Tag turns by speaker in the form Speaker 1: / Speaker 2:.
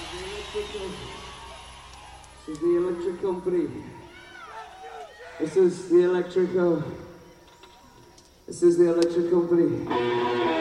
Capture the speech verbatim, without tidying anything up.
Speaker 1: This is the Electric Company. This is the Electric. Uh, this is the Electric Company.